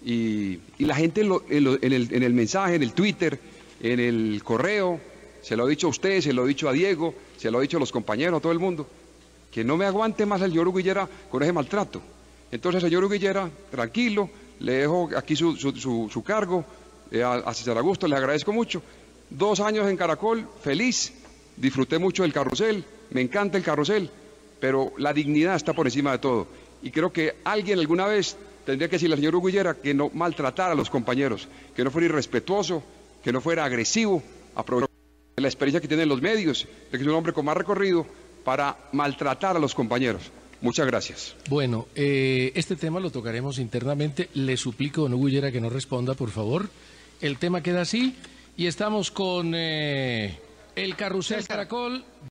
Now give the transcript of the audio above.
Y la gente en el mensaje, en el Twitter, en el correo, se lo he dicho a usted, se lo he dicho a Diego, se lo he dicho a los compañeros, a todo el mundo, que no me aguante más el señor Hugo Higuera con ese maltrato. Entonces, señor Hugo Higuera, tranquilo, le dejo aquí su cargo, a César Augusto, le agradezco mucho. 2 años en Caracol, feliz, disfruté mucho del carrusel, me encanta el carrusel, pero la dignidad está por encima de todo. Y creo que alguien alguna vez tendría que decirle al señor Hugo Higuera que no maltratara a los compañeros, que no fuera irrespetuoso, que no fuera agresivo, aprovechar la experiencia que tienen los medios, de que es un hombre con más recorrido para maltratar a los compañeros. Muchas gracias. Bueno, este tema lo tocaremos internamente. Le suplico, don Hugo Higuera, que no responda, por favor. El tema queda así y estamos con el Carrusel Caracol